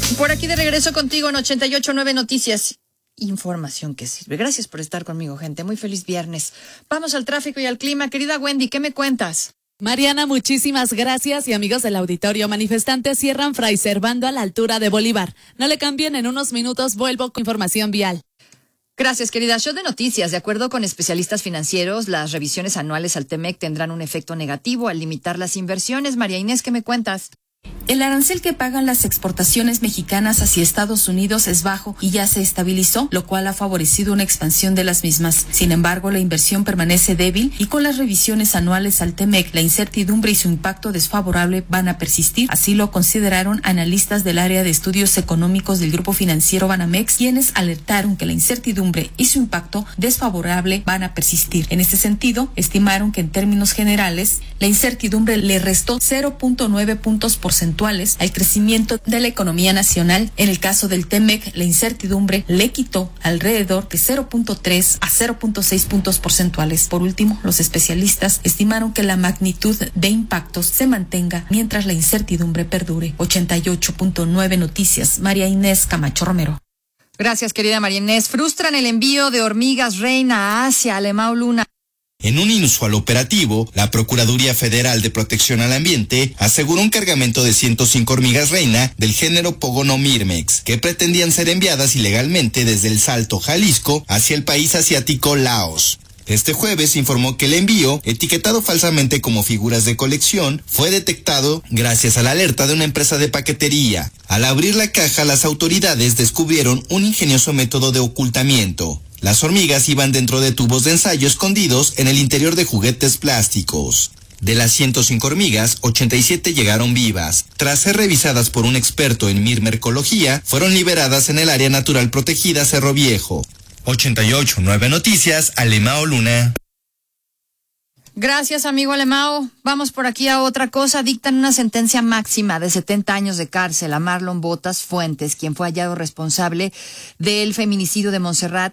Por aquí de regreso contigo en 88.9 Noticias. Información que sirve. Gracias por estar conmigo, gente. Muy feliz viernes. Vamos al tráfico y al clima. Querida Wendy, ¿qué me cuentas? Mariana, muchísimas gracias y amigos del auditorio. Manifestantes cierran Fray Servando a la altura de Bolívar. No le cambien, en unos minutos vuelvo con información vial. Gracias, querida. Show de noticias. De acuerdo con especialistas financieros, las revisiones anuales al TEMEC tendrán un efecto negativo al limitar las inversiones. María Inés, ¿qué me cuentas? El arancel que pagan las exportaciones mexicanas hacia Estados Unidos es bajo y ya se estabilizó, lo cual ha favorecido una expansión de las mismas. Sin embargo, la inversión permanece débil y con las revisiones anuales al TEMEC, la incertidumbre y su impacto desfavorable van a persistir. Así lo consideraron analistas del área de estudios económicos del grupo financiero Banamex, quienes alertaron que la incertidumbre y su impacto desfavorable van a persistir. En este sentido, estimaron que en términos generales, la incertidumbre le restó 0.9 puntos porcentuales al crecimiento de la economía nacional. En el caso del TEMEC, la incertidumbre le quitó alrededor de 0.3 a 0.6 puntos porcentuales. Por último, los especialistas estimaron que la magnitud de impactos se mantenga mientras la incertidumbre perdure. 88.9 Noticias, María Inés Camacho Romero. Gracias, querida María Inés. Frustran el envío de hormigas reina a Asia, Alemão Luna. En un inusual operativo, la Procuraduría Federal de Protección al Ambiente aseguró un cargamento de 105 hormigas reina del género Pogonomyrmex, que pretendían ser enviadas ilegalmente desde El Salto, Jalisco, hacia el país asiático Laos. Este jueves informó que el envío, etiquetado falsamente como figuras de colección, fue detectado gracias a la alerta de una empresa de paquetería. Al abrir la caja, las autoridades descubrieron un ingenioso método de ocultamiento. Las hormigas iban dentro de tubos de ensayo escondidos en el interior de juguetes plásticos. De las 105 hormigas, 87 llegaron vivas. Tras ser revisadas por un experto en mirmercología, fueron liberadas en el área natural protegida Cerro Viejo. 88.9 Noticias, Alemão Luna. Gracias, amigo Alemão. Vamos por aquí a otra cosa. Dictan una sentencia máxima de 70 años de cárcel a Marlon Botas Fuentes, quien fue hallado responsable del feminicidio de Montserrat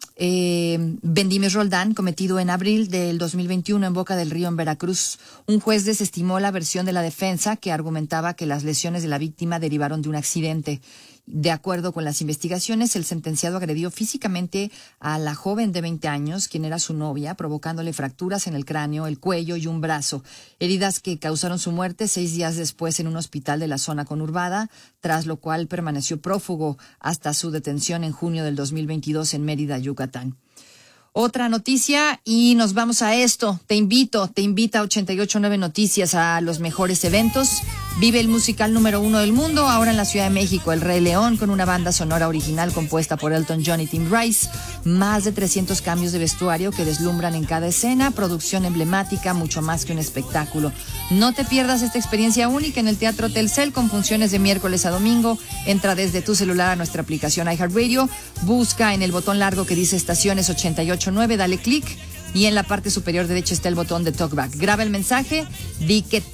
Bendímez Roldán, cometido en abril del 2021 en Boca del Río, en Veracruz. Un juez desestimó la versión de la defensa, que argumentaba que las lesiones de la víctima derivaron de un accidente. De acuerdo con las investigaciones, el sentenciado agredió físicamente a la joven de 20 años, quien era su novia, provocándole fracturas en el cráneo, el cuello y un brazo, heridas que causaron su muerte 6 días después en un hospital de la zona conurbada, tras lo cual permaneció prófugo hasta su detención en junio del 2022 en Mérida, Yucatán. Otra noticia y nos vamos a esto. Te invita a 88.9 Noticias a los mejores eventos. Vive el musical número 1 del mundo, ahora en la Ciudad de México, El Rey León, con una banda sonora original compuesta por Elton John y Tim Rice. Más de 300 cambios de vestuario que deslumbran en cada escena, producción emblemática, mucho más que un espectáculo. No te pierdas esta experiencia única en el Teatro Telcel, con funciones de miércoles a domingo. Entra desde tu celular a nuestra aplicación iHeartRadio, busca en el botón largo que dice Estaciones 88.9, dale clic y en la parte superior derecha está el botón de Talkback. Graba el mensaje, di que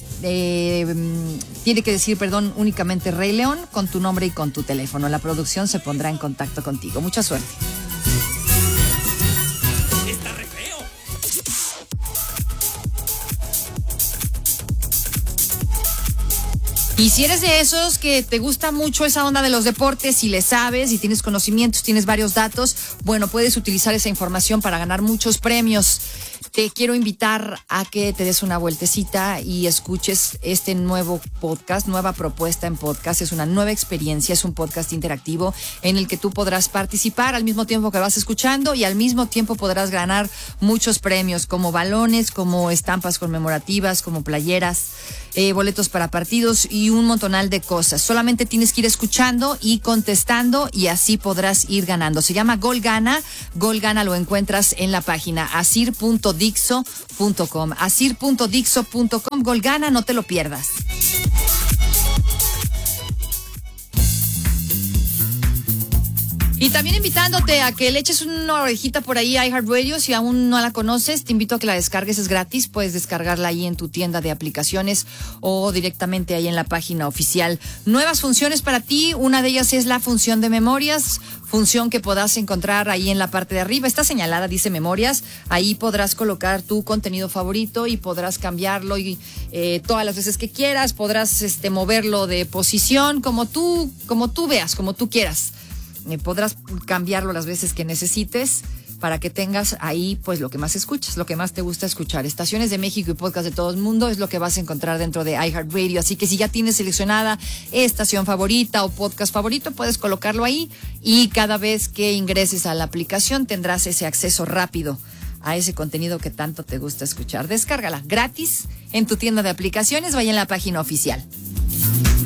tiene que decir, únicamente Rey León, con tu nombre y con tu teléfono. La producción se pondrá en contacto contigo. Mucha suerte. Está re feo. Y si eres de esos que te gusta mucho esa onda de los deportes y le sabes y tienes conocimientos, tienes varios datos, bueno, puedes utilizar esa información para ganar muchos premios. Te quiero invitar a que te des una vueltecita y escuches este nuevo podcast, nueva propuesta en podcast. Es una nueva experiencia, es un podcast interactivo en el que tú podrás participar al mismo tiempo que vas escuchando y al mismo tiempo podrás ganar muchos premios, como balones, como estampas conmemorativas, como playeras, boletos para partidos y un montonal de cosas. Solamente tienes que ir escuchando y contestando y así podrás ir ganando. Se llama Gol Gana. Gol Gana lo encuentras en la página asir.dixo.com. asir.dixo.com. Gol Gana, no te lo pierdas. Y también invitándote a que le eches una orejita por ahí a iHeartRadio. Si aún no la conoces, te invito a que la descargues, es gratis. Puedes descargarla ahí en tu tienda de aplicaciones o directamente ahí en la página oficial. Nuevas funciones para ti, una de ellas es la función de memorias, función que podrás encontrar ahí en la parte de arriba. Está señalada, dice memorias. Ahí podrás colocar tu contenido favorito y podrás cambiarlo y todas las veces que quieras. Podrás moverlo de posición como tú veas, como tú quieras. Podrás cambiarlo las veces que necesites para que tengas ahí pues lo que más escuchas, lo que más te gusta escuchar. Estaciones de México y podcast de todo el mundo es lo que vas a encontrar dentro de iHeartRadio. Así que si ya tienes seleccionada estación favorita o podcast favorito, puedes colocarlo ahí y cada vez que ingreses a la aplicación tendrás ese acceso rápido a ese contenido que tanto te gusta escuchar. Descárgala gratis en tu tienda de aplicaciones, vaya en la página oficial.